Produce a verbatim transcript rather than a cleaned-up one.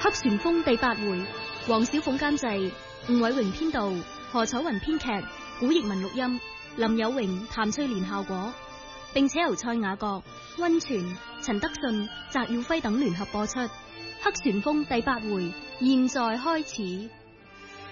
黑旋風第八回，黃小鳳監製，吳偉榮編導，何彩雲編劇，古譯文錄音，林有榮、譚翠蓮效果，並且由蔡雅閣、溫泉、陳德信、翟耀輝等聯合播出。黑旋風第八回，現在開始。